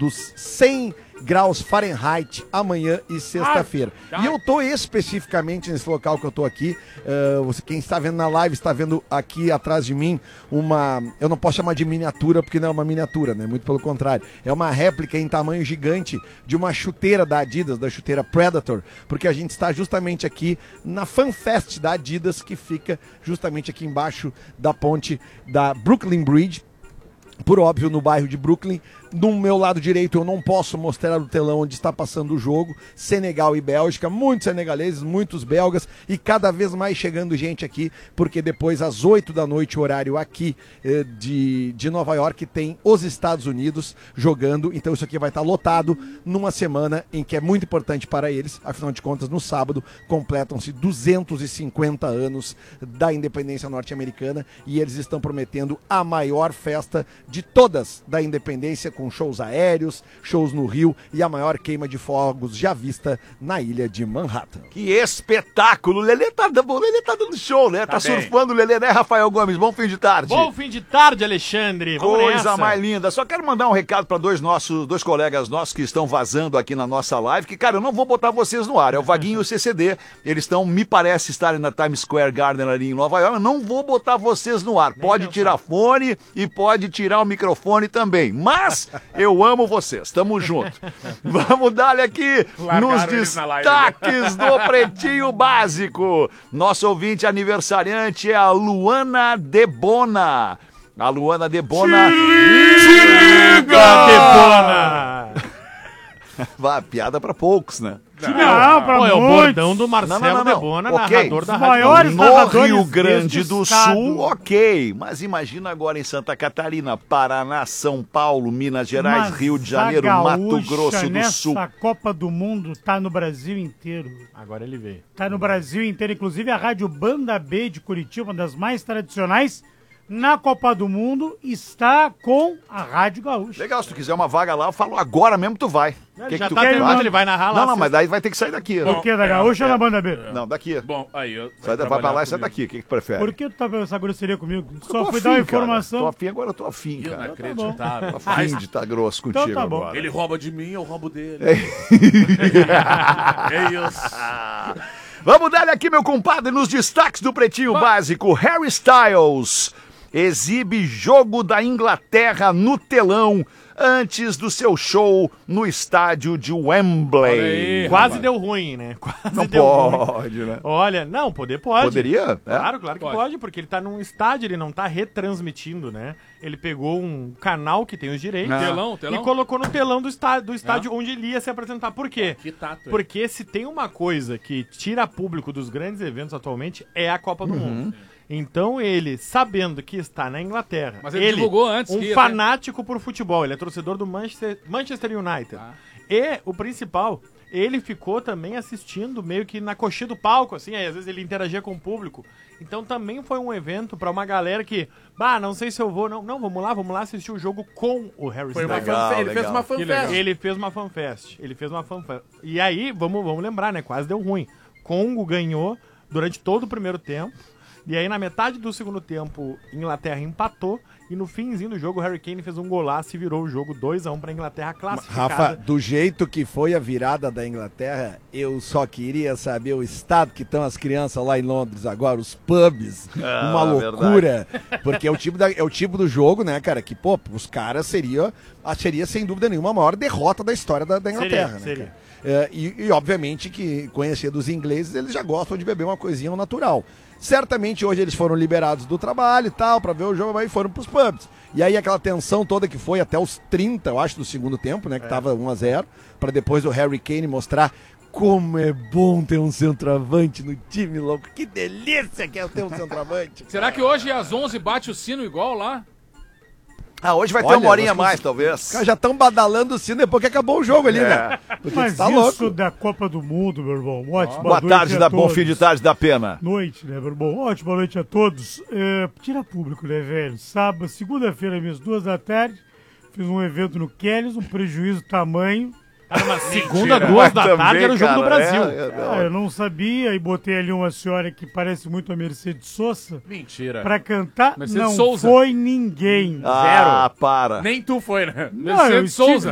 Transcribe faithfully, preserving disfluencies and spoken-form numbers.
dos cem graus Fahrenheit amanhã e sexta-feira. Ah, tá. E eu tô especificamente nesse local que eu tô aqui. Uh, você, quem está vendo na live está vendo aqui atrás de mim uma... Eu não posso chamar de miniatura porque não é uma miniatura, né? Muito pelo contrário. É uma réplica em tamanho gigante de uma chuteira da Adidas, da chuteira Predator, porque a gente está justamente aqui na FanFest da Adidas, que fica justamente aqui embaixo da ponte da Brooklyn Bridge. Por óbvio, no bairro de Brooklyn. No meu lado direito eu não posso mostrar o telão onde está passando o jogo. Senegal e Bélgica, muitos senegaleses, muitos belgas e cada vez mais chegando gente aqui, porque depois às oito da noite, horário aqui eh, de, de Nova York, tem os Estados Unidos jogando. Então isso aqui vai estar lotado numa semana em que é muito importante para eles. Afinal de contas, no sábado completam-se duzentos e cinquenta anos da independência norte-americana e eles estão prometendo a maior festa de todas da independência, com shows aéreos, shows no Rio e a maior queima de fogos já vista na ilha de Manhattan. Que espetáculo! O Lelê tá, o Lelê tá dando show, né? Tá, tá surfando o Lelê, né, Rafael Gomes? Bom fim de tarde. Bom fim de tarde, Alexandre. Vamos Coisa nessa. mais linda. Só quero mandar um recado para dois nossos, dois colegas nossos que estão vazando aqui na nossa live, que, cara, eu não vou botar vocês no ar. É o Vaguinho e o C C D. Eles estão, me parece, estarem na Times Square Garden ali em Nova York. Eu não vou botar vocês no ar. Pode tirar fone e pode tirar o microfone também. Mas eu amo vocês. Tamo junto. Vamos dar aqui Largaram nos eles na live, destaques do Pretinho Básico. Nosso ouvinte aniversariante é a Luana Debona. A Luana Debona. Liga, Debona! Vá, piada pra poucos, né? Não, pra Pô, é o muitos. bordão do Marcelo Não, não, não, não. Debona, Ok. narrador da Os Rádio maiores Gaúcha. No narradores Rio Grande deste do estado. Sul, ok. Mas imagina agora em Santa Catarina, Paraná, São Paulo, Minas Gerais, Mas Rio de Janeiro, a Mato gaúcha Grosso do nessa Sul. Copa do Mundo tá no Brasil inteiro. Agora ele veio. Tá no Brasil inteiro. Inclusive a Rádio Banda B de Curitiba, uma das mais tradicionais, na Copa do Mundo, está com a Rádio Gaúcha. Legal, se tu quiser uma vaga lá, eu falo agora mesmo tu vai. Ele Que já que tu tá quer? terminando, ele vai narrar lá. Não, não, mas sexta- daí vai ter que sair daqui. Por que da Gaúcha ou na Banda B? Não, daqui. Bom, aí eu. Sai da, vai pra lá e sai daqui. O que que tu prefere? Por que tu tá vendo essa grosseria comigo? Eu Só tô fui afim, dar uma cara. informação. Tô afim, agora eu tô afim, cara. Inacreditável. Tô afim de estar grosso Então contigo tá bom. agora. Ele rouba de mim, eu roubo dele. É. É isso. Vamos dar aqui, meu compadre, nos destaques do Pretinho Básico. Harry Styles exibe jogo da Inglaterra no telão antes do seu show no estádio de Wembley. Aí, Quase rapaz. deu ruim, né? Quase Não deu ruim. pode, né? Olha, não, poder pode. Poderia? É? Claro, claro que Pode. pode. porque ele tá num estádio, ele não tá retransmitindo, né? Ele pegou um canal que tem os direitos Ah. Telão, telão. e colocou no telão do estádio, do estádio onde ele ia se apresentar. Por quê? Que tato, hein? Porque se tem uma coisa que tira público dos grandes eventos atualmente, é a Copa do Mundo. Então ele, sabendo que está na Inglaterra, Mas ele divulgou antes um que ia, né? fanático por futebol, ele é torcedor do Manchester, Manchester United. Ah. E o principal, ele ficou também assistindo meio que na coxinha do palco, assim, aí às vezes ele interagia com o público. Então também foi um evento pra uma galera que, bah, não sei se eu vou, não, não, vamos lá, vamos lá assistir o jogo com o Harry Foi uma Styles. Legal, fanfest. Ele fez legal. uma Que fanfest. legal. Ele fez uma fanfest. Ele fez uma fanfest. E aí, vamos, vamos lembrar, né? Quase deu ruim. Congo ganhou durante todo o primeiro tempo. E aí, na metade do segundo tempo, Inglaterra empatou. E no finzinho do jogo, o Harry Kane fez um golaço e virou o jogo dois a um pra Inglaterra classificada. Rafa, do jeito que foi a virada da Inglaterra, eu só queria saber o estado que estão as crianças lá em Londres agora, os pubs, Ah, uma loucura, porque é o, tipo da, é o tipo do jogo, né, cara, que, pô, os caras seria, seria sem dúvida nenhuma a maior derrota da história da, da Inglaterra, Seria, né, seria. cara? É, e, e, obviamente, que conhecer dos ingleses, eles já gostam de beber uma coisinha ao natural. Certamente hoje eles foram liberados do trabalho e tal, pra ver o jogo, mas foram pros pubs. E aí aquela tensão toda que foi até os trinta, eu acho, do segundo tempo, né, que tava um a zero, pra depois o Harry Kane mostrar como é bom ter um centroavante no time, louco. Que delícia que é ter um centroavante. Será que hoje às onze bate o sino igual lá? Ah, hoje vai ter Olha, uma horinha a nós mais, Os talvez. caras já estão badalando o sino depois que acabou o jogo ali, É. né? Porque Mas tá isso louco. da Copa do Mundo, meu irmão. Ótimo. Boa tarde, da bom fim de tarde da pena. Noite, né, meu irmão? Ótima noite a todos. É, tira público, né, velho? Sábado, segunda-feira, às duas da tarde, fiz um evento no Kelly's, um prejuízo tamanho. Cara, mas segunda, duas da Também, tarde, era o jogo cara, do Brasil. é, é, não. Ah, eu não sabia e botei ali uma senhora que parece muito a Mercedes Sosa Mentira. pra cantar. Mercedes não Souza. foi ninguém. Ah, para. Nem tu foi, né? Não, eu Mercedes estive- Souza.